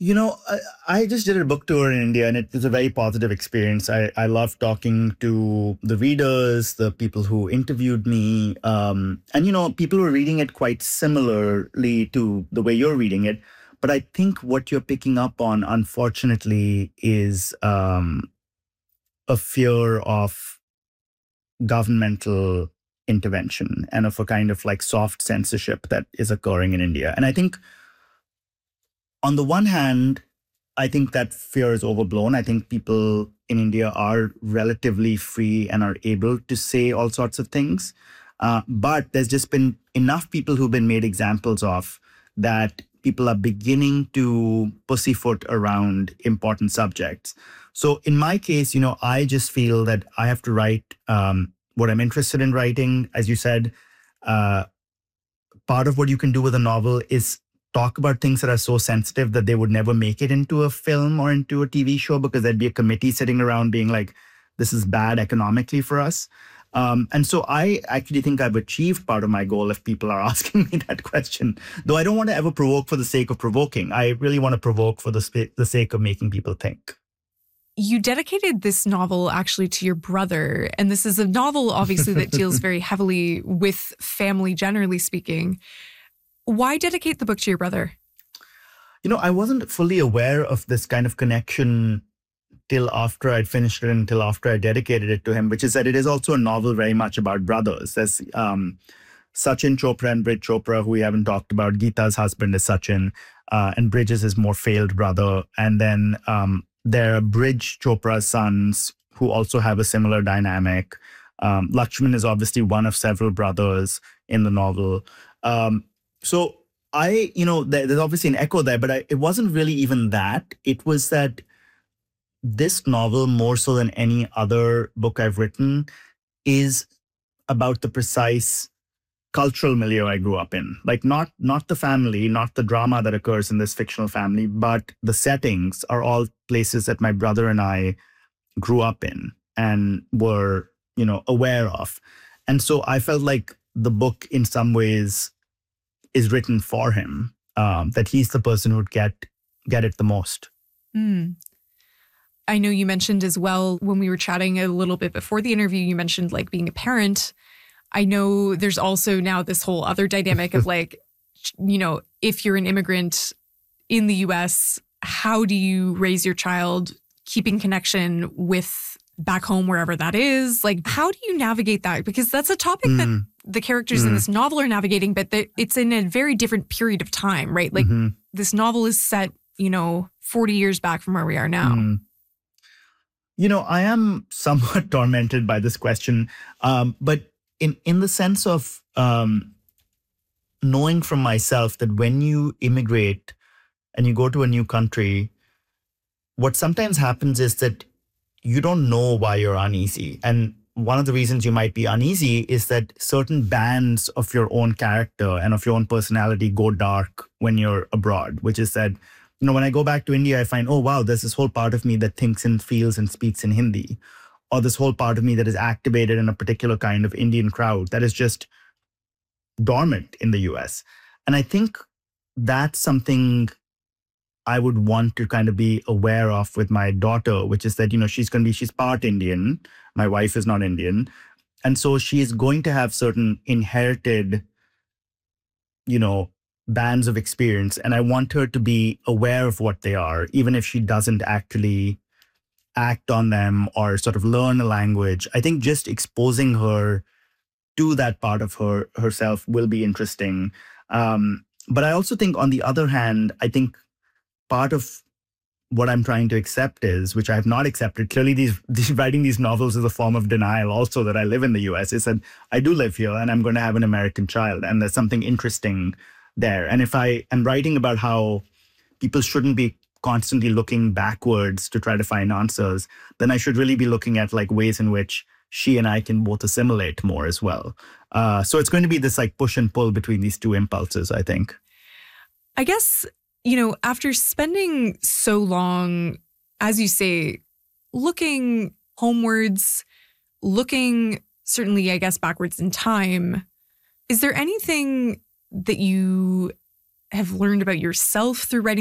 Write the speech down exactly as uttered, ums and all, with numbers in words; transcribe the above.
You know, I, I just did a book tour in India and it was a very positive experience. I, I loved talking to the readers, the people who interviewed me. Um, and, you know, people were reading it quite similarly to the way you're reading it. But I think what you're picking up on, unfortunately, is um, a fear of governmental intervention and of a kind of like soft censorship that is occurring in India. And I think on the one hand, I think that fear is overblown. I think people in India are relatively free and are able to say all sorts of things. Uh, but there's just been enough people who've been made examples of that people are beginning to pussyfoot around important subjects. So in my case, you know, I just feel that I have to write um, what I'm interested in writing. As you said, uh, part of what you can do with a novel is talk about things that are so sensitive that they would never make it into a film or into a T V show because there'd be a committee sitting around being like, this is bad economically for us. Um, and so I actually think I've achieved part of my goal if people are asking me that question, though I don't want to ever provoke for the sake of provoking. I really want to provoke for the, sp- the sake of making people think. You dedicated this novel actually to your brother. And this is a novel, obviously, that deals very heavily with family, generally speaking. Why dedicate the book to your brother? You know, I wasn't fully aware of this kind of connection till after I'd finished it and till after I dedicated it to him, which is that it is also a novel very much about brothers. There's um, Sachin Chopra and Brij Chopra, who we haven't talked about. Geeta's husband is Sachin, uh, and Brij is his more failed brother. And then um, there are Brij Chopra's sons who also have a similar dynamic. Um, Lakshman is obviously one of several brothers in the novel. Um, So I, you know, there, there's obviously an echo there, but I, it wasn't really even that. It was that this novel, more so than any other book I've written, is about the precise cultural milieu I grew up in. Like not not the family, not the drama that occurs in this fictional family, but the settings are all places that my brother and I grew up in and were, you know, aware of. And so I felt like the book in some ways is written for him, um, that he's the person who would get get it the most. Mm. I know you mentioned as well when we were chatting a little bit before the interview, you mentioned like being a parent. I know there's also now this whole other dynamic of like, you know, if you're an immigrant in the U S, how do you raise your child, keeping connection with back home, wherever that is? Like, how do you navigate that? Because that's a topic mm. that the characters mm. in this novel are navigating, but it's in a very different period of time, right? Like mm-hmm. this novel is set, you know, forty years back from where we are now. Mm. You know, I am somewhat tormented by this question, um, but in, in the sense of um, knowing from myself that when you immigrate and you go to a new country, what sometimes happens is that you don't know why you're uneasy. And one of the reasons you might be uneasy is that certain bands of your own character and of your own personality go dark when you're abroad, which is that, you know, when I go back to India, I find, oh, wow, there's this whole part of me that thinks and feels and speaks in Hindi, or this whole part of me that is activated in a particular kind of Indian crowd that is just dormant in the U S. And I think that's something I would want to kind of be aware of with my daughter, which is that, you know, she's going to be, she's part Indian. My wife is not Indian. And so she is going to have certain inherited, you know, bands of experience. And I want her to be aware of what they are, even if she doesn't actually act on them or sort of learn a language. I think just exposing her to that part of her herself will be interesting. Um, but I also think on the other hand, I think part of what I'm trying to accept is, which I have not accepted, clearly these, these writing these novels is a form of denial also that I live in the U S, is that I do live here and I'm going to have an American child and there's something interesting there. And if I am writing about how people shouldn't be constantly looking backwards to try to find answers, then I should really be looking at like ways in which she and I can both assimilate more as well. Uh, so it's going to be this like push and pull between these two impulses, I think. I guess, you know, after spending so long, as you say, looking homewards, looking certainly, I guess, backwards in time, is there anything that you have learned about yourself through writing